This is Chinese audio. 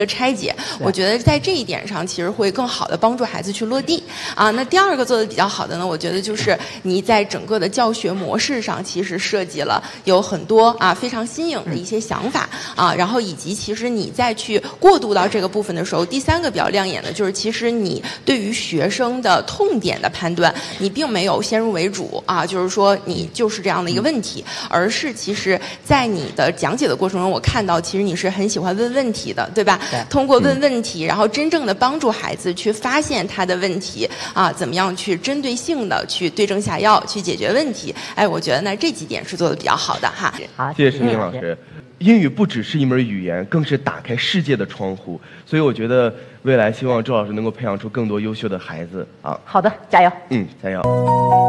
拆解，我觉得在这一点上其实会更好的帮助孩子去落地啊。那第二个做的比较好的呢，我觉得就是你在整个的教学模式上，其实设计了有很多非常新颖的一些想法啊，然后以及其实你再去过渡到这个部分的时候，第三个比较亮眼的就是其实你对于学生的痛点的判断，你并没有先入为主啊，就是说你就是这样的一个问题，而是其实在你的讲解的过程中，我看到其实你是很喜欢问问题的，对吧？通过问问题，然后真正的帮助孩子去发现他的问题啊，怎么样去针对性的去对症下药，去解决问题。哎，我觉得呢这几点是做的比较好的哈。 好，谢谢施宁老师。英语不只是一门语言，更是打开世界的窗户。所以我觉得未来希望周老师能够培养出更多优秀的孩子啊。 好的，加油。 加油。